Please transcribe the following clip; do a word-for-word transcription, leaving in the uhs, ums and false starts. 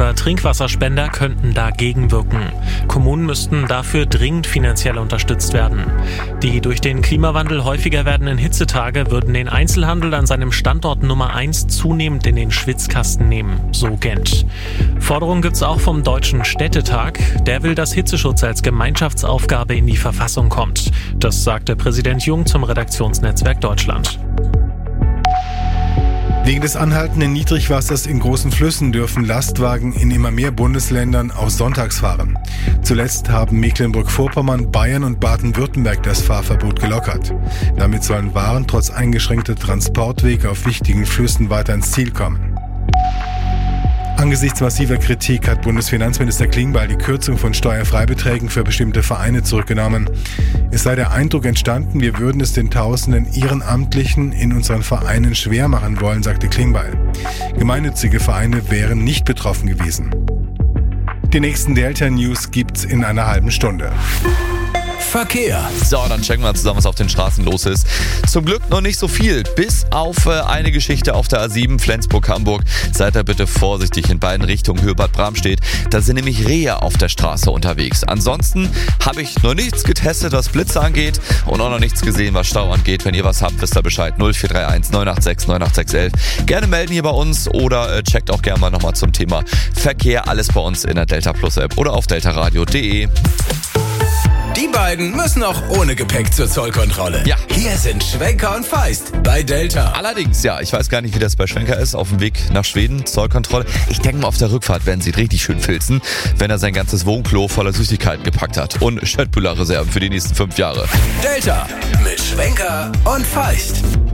oder Trinkwasserspender könnten dagegen wirken. Kommunen müssten dafür dringend finanziell unterstützt werden. Die durch den Klimawandel häufiger werdenden Hitzetage würden den Einzelhandel an seinem Standort Nummer eins zunehmend in den Schwitzkasten nehmen, so Gent. Forderung gibt's auch vom Deutschen Städtetag. Der will, dass Hitzeschutz als Gemeinschaftsaufgabe in die Verfassung kommt. Das sagte Präsident Jung zum Redaktionsnetzwerk Deutschland. Wegen des anhaltenden Niedrigwassers in großen Flüssen dürfen Lastwagen in immer mehr Bundesländern auch sonntags fahren. Zuletzt haben Mecklenburg-Vorpommern, Bayern und Baden-Württemberg das Fahrverbot gelockert. Damit sollen Waren trotz eingeschränkter Transportwege auf wichtigen Flüssen weiter ins Ziel kommen. Angesichts massiver Kritik hat Bundesfinanzminister Klingbeil die Kürzung von Steuerfreibeträgen für bestimmte Vereine zurückgenommen. Es sei der Eindruck entstanden, wir würden es den tausenden Ehrenamtlichen in unseren Vereinen schwer machen wollen, sagte Klingbeil. Gemeinnützige Vereine wären nicht betroffen gewesen. Die nächsten Delta-News gibt's in einer halben Stunde. Verkehr. So, dann checken wir zusammen, was auf den Straßen los ist. Zum Glück noch nicht so viel, bis auf äh, eine Geschichte auf der A sieben Flensburg-Hamburg. Seid da bitte vorsichtig in beiden Richtungen, Höhe Bad Bramstedt. Da sind nämlich Rehe auf der Straße unterwegs. Ansonsten habe ich noch nichts getestet, was Blitze angeht und auch noch nichts gesehen, was Stau angeht. Wenn ihr was habt, wisst ihr Bescheid. null vier drei eins neun acht sechs neun acht sechs elf. Gerne melden hier bei uns oder äh, checkt auch gerne mal nochmal zum Thema Verkehr. Alles bei uns in der Delta Plus App oder auf deltaradio punkt de. Die beiden müssen auch ohne Gepäck zur Zollkontrolle. Ja. Hier sind Schwenker und Feist bei Delta. Allerdings, ja, ich weiß gar nicht, wie das bei Schwenker ist, auf dem Weg nach Schweden, Zollkontrolle. Ich denke mal, auf der Rückfahrt werden sie richtig schön filzen, wenn er sein ganzes Wohnklo voller Süßigkeiten gepackt hat. Und Schöttbühler-Reserven für die nächsten fünf Jahre. Delta mit Schwenker und Feist.